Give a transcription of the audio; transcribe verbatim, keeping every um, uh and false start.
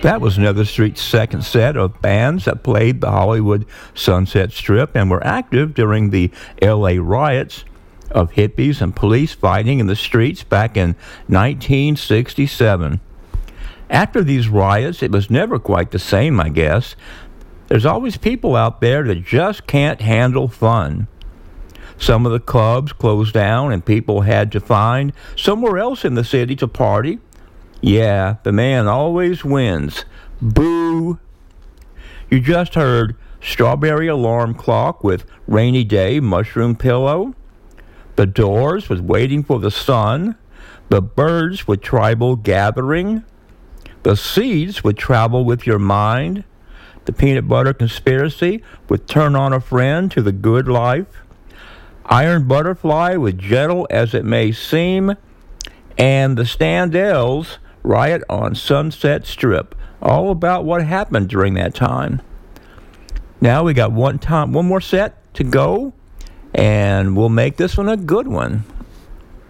That was Nether Street's second set of bands that played the Hollywood Sunset Strip and were active during the L A riots of hippies and police fighting in the streets back in nineteen sixty-seven. After these riots, it was never quite the same, I guess. There's always people out there that just can't handle fun. Some of the clubs closed down and people had to find somewhere else in the city to party. Yeah, the man always wins. Boo! You just heard Strawberry Alarm Clock with Rainy Day Mushroom Pillow, The Doors with Waiting for the Sun, The Byrds with Tribal Gathering, The Seeds with Travel with Your Mind, The Peanut Butter Conspiracy with Turn on a Friend to the Good Life, Iron Butterfly with Gentle as It May Seem, and the Standells Riot on Sunset Strip, all about what happened during that time. Now we got one time, one more set to go, and we'll make this one a good one.